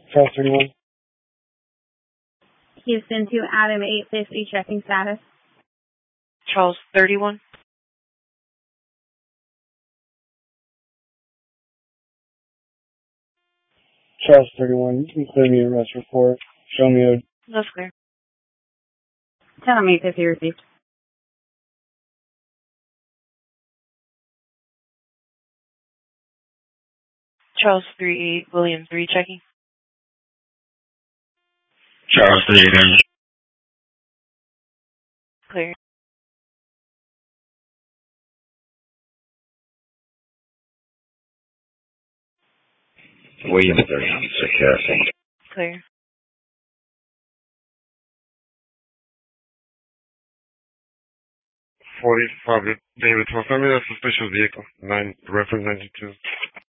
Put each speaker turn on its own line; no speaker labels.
Charles 31.
Houston to Adam 850, checking status.
Charles 31.
Charles 31, you can clear me a arrest report. Show me a...
That's clear.
Tell him 850 received.
Charles 38, William 3, checking.
Charles 39.
Clear.
William 30, security.
Clear.
45, David, for family, a suspicious vehicle. 9, reference 92.